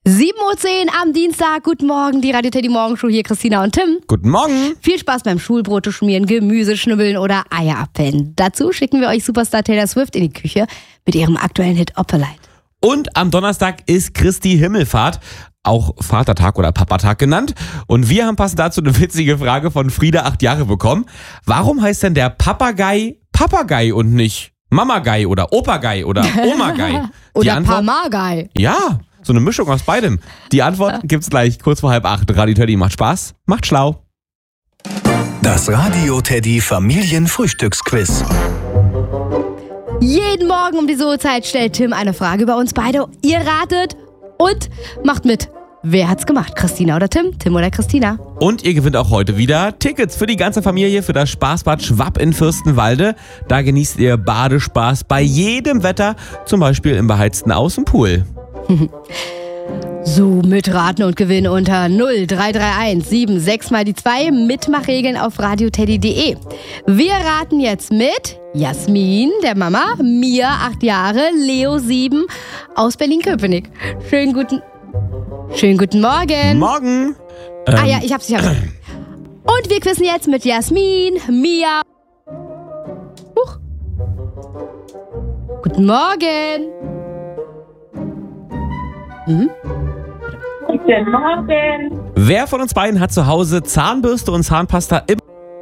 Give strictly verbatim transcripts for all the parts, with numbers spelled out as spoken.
sieben Uhr zehn am Dienstag. Guten Morgen, die Radio Teddy Morgenshow. Hier Christina und Tim. Guten Morgen. Viel Spaß beim Schulbrote schmieren, Gemüse schnibbeln oder Eier abwenden. Dazu schicken wir euch Superstar Taylor Swift in die Küche mit ihrem aktuellen Hit Opalite. Und am Donnerstag ist Christi Himmelfahrt, auch Vatertag oder Papatag genannt. Und wir haben passend dazu eine witzige Frage von Frieda, acht Jahre, bekommen. Warum heißt denn der Papagei Papagei und nicht Mamagei oder Opagei oder Omagei? Oder Pamagei. Ja, so eine Mischung aus beidem. Die Antwort gibt's gleich kurz vor halb acht. Radio Teddy macht Spaß, macht schlau. Das Radio Teddy Familienfrühstücksquiz. Jeden Morgen um diese Uhrzeit stellt Tim eine Frage über uns beide. Ihr ratet und macht mit. Wer hat's gemacht? Christina oder Tim? Tim oder Christina? Und ihr gewinnt auch heute wieder Tickets für die ganze Familie für das Spaßbad Schwapp in Fürstenwalde. Da genießt ihr Badespaß bei jedem Wetter, zum Beispiel im beheizten Außenpool. So, mitraten und gewinnen unter null drei drei eins sieben sechs mal die zwei. Mitmachregeln auf radioteddy punkt de. Wir raten jetzt mit Jasmin, der Mama, Mia, acht Jahre, Leo, sieben, aus Berlin-Köpenick. Schönen guten, schönen guten Morgen. Morgen. Ah Ähm, ja, ich hab's, ich hab's. Und wir quizzen jetzt mit Jasmin, Mia. Huch. Guten Morgen. Mhm. Guten Morgen. Wer von uns beiden hat zu Hause Zahnbürste und Zahnpasta immer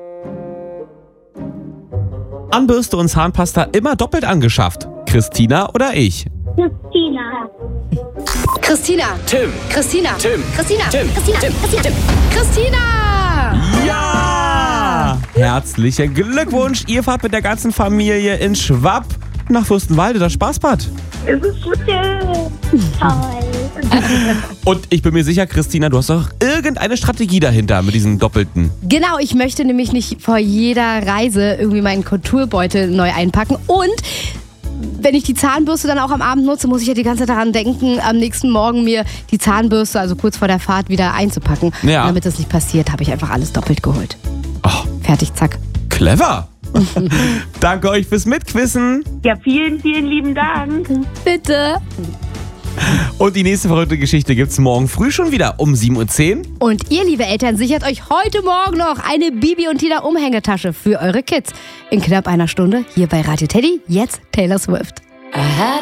Zahnbürste und Zahnpasta immer doppelt angeschafft? Christina oder ich? Christina. Christina. Tim. Christina. Tim. Christina. Tim. Christina. Tim. Christina. Tim. Christina. Ja! Herzlichen Glückwunsch. Ihr fahrt mit der ganzen Familie in Schwapp nach Fürstenwalde, das Spaßbad. Es ist so schön. Toll. Und ich bin mir sicher, Christina, du hast doch irgendeine Strategie dahinter mit diesem Doppelten. Genau, ich möchte nämlich nicht vor jeder Reise irgendwie meinen Kulturbeutel neu einpacken. Und wenn ich die Zahnbürste dann auch am Abend nutze, muss ich ja die ganze Zeit daran denken, am nächsten Morgen mir die Zahnbürste, also kurz vor der Fahrt, wieder einzupacken. Ja. Und damit das nicht passiert, habe ich einfach alles doppelt geholt. Oh, Fertig, zack. clever. Danke euch fürs Mitquissen. Ja, vielen, vielen lieben Dank. Bitte. Und die nächste verrückte Geschichte gibt's morgen früh schon wieder um sieben Uhr zehn. Und ihr, liebe Eltern, sichert euch heute Morgen noch eine Bibi und Tina Umhängetasche für eure Kids. In knapp einer Stunde hier bei Radio Teddy. Jetzt Taylor Swift. I had